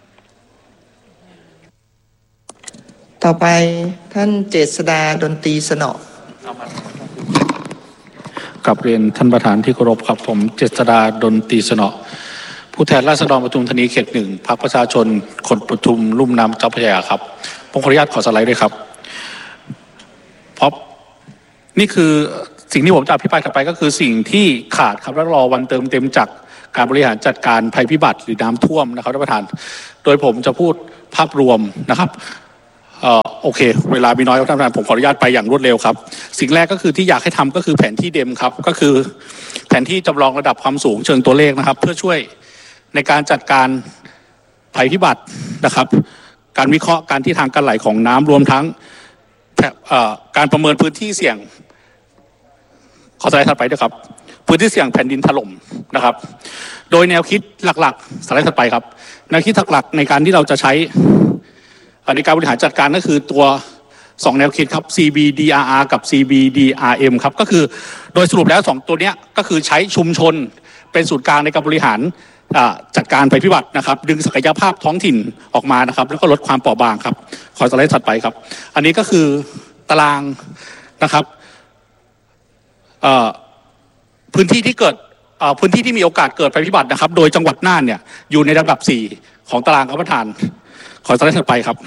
ต่อไปท่านเจษฎาดนตรีสนอกับเรียนท่านประธานที่เคารพครับผมเจษฎาดนตรีสนอผู้แทนราษฎรปทุมธานีเขตหนึ่งพรรคประชาชนคนปทุมลุ่มน้ำเจ้าพระยาครับผมขออนุญาตขอสไลด์ด้วยครับเพราะนี่คือสิ่งที่ผมจะอภิปรายถัดไปก็คือสิ่งที่ขาดครับและรอวันเติมเต็มจากการบริหารจัดการภัยพิบัติหรือน้ำท่วมนะครับท่านประธานโดยผมจะพูดภาพรวมนะครับเอ่อโอเคเวลามีน้อยครับท่านประธานผมขออนุญาตไปอย่างรวดเร็วครับสิ่งแรกก็คือที่อยากให้ทำก็คือแผนที่เดมครับก็คือแผนที่จำลองระดับความสูงเชิงตัวเลขนะครับเพื่อช่วยในการจัดการภัยพิบัตินะครับการวิเคราะห์การที่ทางการไหลของน้ำรวมทั้งการประเมินพื้นที่เสี่ยงขอสไลด์ถัดไปด้วยครับพื้นที่เสี่ยงแผ่นดินถล่มนะครับโดยแนวคิดหลักๆสไลด์ถัดไปครับแนวคิดหลักๆในการที่เราจะใช้ในการบริหารจัดการก็คือตัวสองแนวคิดครับ ซี บี ดี อาร์ อาร์ กับ ซี บี ดี อาร์ เอ็ม ครับก็คือโดยสรุปแล้วสองตัวเนี้ยก็คือใช้ชุมชนเป็นศูนย์กลางในการบริหารจัดการภัยพิบัตินะครับดึงศักยภาพท้องถิ่นออกมานะครับแล้วก็ลดความเปราะบางครับขอสไลด์ถัดไปครับอันนี้ก็คือตารางนะครับพื้นที่ที่เกิดพื้นที่ที่มีโอกาสเกิดภัยพิบัตินะครับโดยจังหวัดน่านเนี่ยอยู่ในระดับสี่ของตารางครับประธานขอสไลด์ถัดไปครับ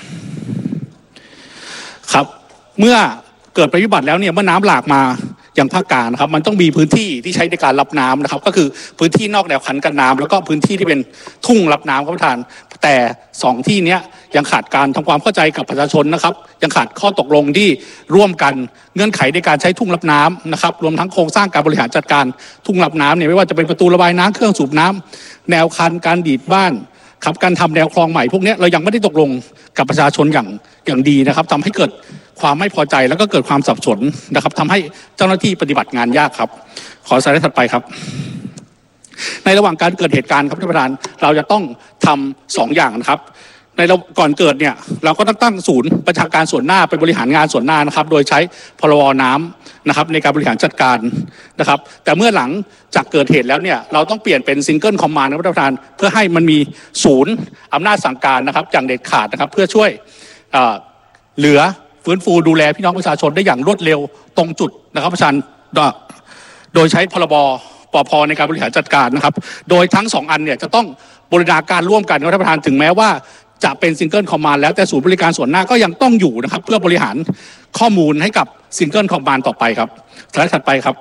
ครับเมื่อเกิดภัยพิบัติแล้วเนี่ยเมื่อน้ำหลากมาอย่างภาคกลางนะครับมันต้องมีพื้นที่ที่ใช้ในการรับน้ำนะครับก็คือพื้นที่นอกแนวคันกันน้ำแล้วก็พื้นที่ที่เป็นทุ่งรับน้ำครับประธานแต่สองที่นี้ยังขาดการทำความเข้าใจกับประชาชนนะครับยังขาดข้อตกลงที่ร่วมกันเงื่อนไขในการใช้ทุ่งรับน้ำนะครับรวมทั้งโครงสร้างการบริหารจัดการทุ่งรับน้ำเนี่ยไม่ว่าจะเป็นประตูระบายน้ำเครื่องสูบน้ำแนวคันการดีดบ้านครับการทำแนวคลองใหม่พวกนี้เรายังไม่ได้ตกลงกับประชาชนอย่างอย่างดีนะครับทำให้เกิดความไม่พอใจแล้วก็เกิดความสับสนนะครับทำให้เจ้าหน้าที่ปฏิบัติงานยากครับขอสไลด์ถัดไปครับในระหว่างการเกิดเหตุการณ์ครับท่านประธานเราจะต้องทำสองอย่างนะครับในก่อนเกิดเนี่ยเราก็ต้องตั้งศูนย์ประชาการส่วนหน้าไปบริหารงานส่วนหน้านะครับโดยใช้พรบน้นะครับในการบริหารจัดการนะครับแต่เมื่อหลังจากเกิดเหตุแล้วเนี่ยเราต้องเปลี่ยนเป็นซิงเกิลคอมมานด์นะครับท่านประธานเพื่อให้มันมีศูนย์อำนาจสั่งการนะครับอย่างเด็ดขาดนะครับเพื่อช่วยเหลือฟื้นฟูดูแลพี่น้องประชาชนได้อย่างรวดเร็วตรงจุดนะครับประชาชนโดยใช้พรบปภในการบริหารจัดการนะครับโดยทั้งสองอันเนี่ยจะต้องบูรณาการร่วมกันครับท่านประธานถึงแม้ว่าจะเป็นซิงเกิลคอมมานด์แล้วแต่ศูนย์บริการส่วนหน้าก็ยังต้องอยู่นะครับเพื่อบริหารข้อมูลให้กับซิงเกิลคอมมานด์ต่อไปครับสไลด์ถัดไปครับ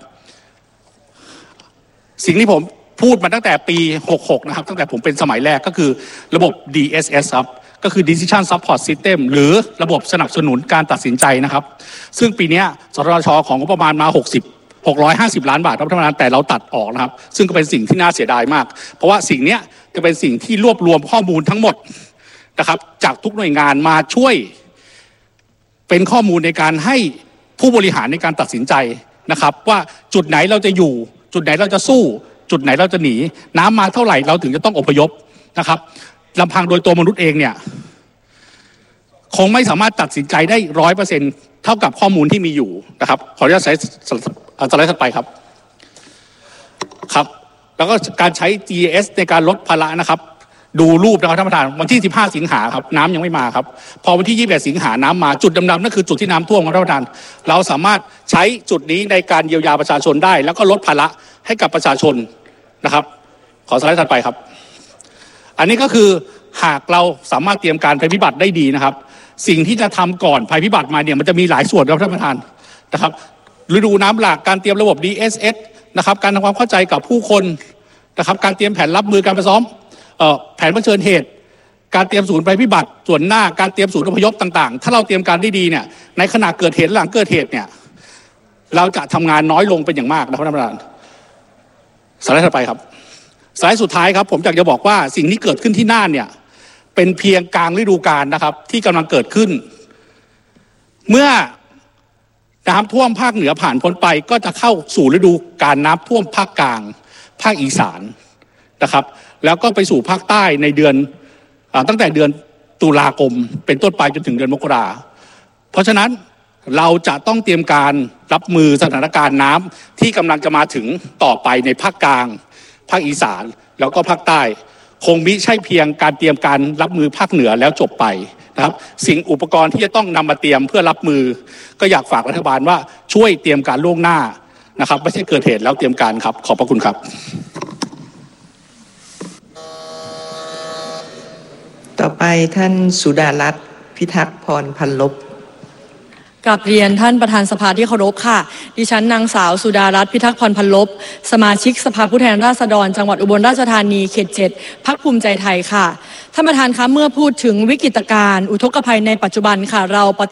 สิ่งที่ผมพูดมาตั้งแต่ปีหกสิบหกนะครับตั้งแต่ผมเป็นสมัยแรกก็คือระบบ ดี เอส เอส ครับก็คือ Decision Support System หรือระบบสนับสนุนการตัดสินใจนะครับซึ่งปีนี้สทช.ของงบประมาณมาหกสิบ หกร้อยห้าสิบล้านบาทครับท่านประธานแต่เราตัดออกนะครับซึ่งก็เป็นสิ่งที่น่าเสียดายมากเพราะว่าสิ่งนี้จะเป็นสิ่งที่รวบรวมข้อมูลทั้งหมดนะครับจากทุกหน่วยงานมาช่วยเป็นข้อมูลในการให้ผู้บริหารในการตัดสินใจนะครับว่าจุดไหนเราจะอยู่จุดไหนเราจะสู้จุดไหนเราจะหนีน้ำมาเท่าไหร่เราถึงจะต้องอพยพนะครับลำพังโดยตัวมนุษย์เองเนี่ยคงไม่สามารถตัดสินใจได้ร้อยเปอร์เซ็นต์เท่ากับข้อมูลที่มีอยู่นะครับขออนุญาตใช้สไลด์ถัดไปครับครับแล้วก็การใช้ จี เอ เอส ในการลดภาระนะครับดูรูปนะครับท่านประธานวันที่สิบห้าสิงหาครับน้ำยังไม่มาครับพอวันที่ยี่สิบเอ็ดสิงหาน้ำมาจุดดำๆนั่นคือจุดที่น้ำท่วมครับท่านประธานเราสามารถใช้จุดนี้ในการเยียวยาประชาชนได้แล้วก็ลดภาระให้กับประชาชนนะครับขอสไลด์ถัดไปครับอันนี้ก็คือหากเราสามารถเตรียมการภัยพิบัติได้ดีนะครับสิ่งที่จะทำก่อนภัยพิบัติมาเนี่ยมันจะมีหลายส่วนครับท่านประธานนะครับฤดูน้ำหลากการเตรียมระบบ ดี เอส เอส นะครับการทำความเข้าใจกับผู้คนนะครับการเตรียมแผนรับมือการไปซ้อมเอ่อแผนเผชิญเหตุการเตรียมศูนย์ภัยพิบัติส่วนหน้าการเตรียมศูนย์อพยพต่างๆถ้าเราเตรียมการได้ดีเนี่ยในขณะเกิดเหตุหลังเกิดเหตุเนี่ยเราจะทำงานน้อยลงเป็นอย่างมากนะครับท่านประธานสไลด์ถัดไปครับสไลด์สุดท้ายครับผมอยากจะบอกว่าสิ่งที่เกิดขึ้นที่น่านเนี่ยเป็นเพียงกลางฤดูกาลนะครับที่กำลังเกิดขึ้นเมื่อน้ำท่วมภาคเหนือผ่านพ้นไปก็จะเข้าสู่ฤดูกาลน้ำท่วมภาคกลางภาคอีสานนะครับแล้วก็ไปสู่ภาคใต้ในเดือนตั้งแต่เดือนตุลาคมเป็นต้นไปจนถึงเดือนมกราเพราะฉะนั้นเราจะต้องเตรียมการรับมือสถานการณ์น้ำที่กำลังจะมาถึงต่อไปในภาคกลางภาคอีสานแล้วก็ภาคใต้คงมิใช่เพียงการเตรียมการรับมือภาคเหนือแล้วจบไปนะครับสิ่งอุปกรณ์ที่จะต้องนำมาเตรียมเพื่อรับมือก็อยากฝากรัฐบาลว่าช่วยเตรียมการล่วงหน้านะครับไม่ใช่เกิดเหตุแล้วเตรียมการครับขอบพระคุณครับต่อไปท่านสุดารัตน์พิทักษ์พรพันลบกราบเรียนท่านประธานสภาที่เคารพค่ะดิฉันนางสาวสุดารัตน์พิทักษ์พรพันลบสมาชิกสภาผู้แทนราษฎรจังหวัดอุบลราชธานีเขตเจ็ดพรรคภูมิใจไทยค่ะท่านประธานคะเมื่อพูดถึงวิกฤตการณ์อุทกภัยในปัจจุบันค่ะเรา